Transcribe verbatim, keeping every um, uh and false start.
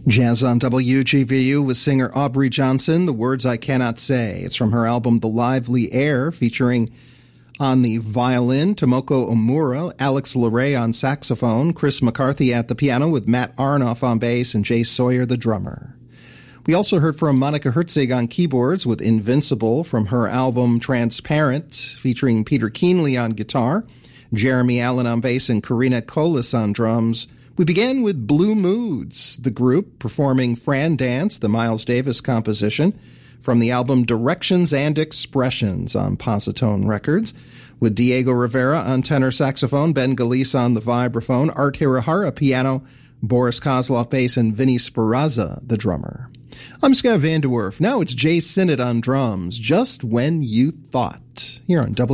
Jazz on W G V U with singer Aubrey Johnson, The Words I Cannot Say. It's from her album The Lively Air, featuring on the violin, Tomoko Omura, Alex LeRae on saxophone, Chris McCarthy at the piano with Matt Arnoff on bass, and Jay Sawyer, the drummer. We also heard from Monica Herzig on keyboards with Invincible from her album Transparent, featuring Peter Keenley on guitar, Jeremy Allen on bass, and Karina Kolis on drums. We began with Blue Moods, the group performing Fran Dance, the Miles Davis composition, from the album Directions and Expressions on Positone Records, with Diego Rivera on tenor saxophone, Ben Galise on the vibraphone, Art Hirahara piano, Boris Kozlov bass, and Vinny Speranza, the drummer. I'm Scott Van de Werf. Now it's Jay Sinnott on drums, Just When You Thought, here on W.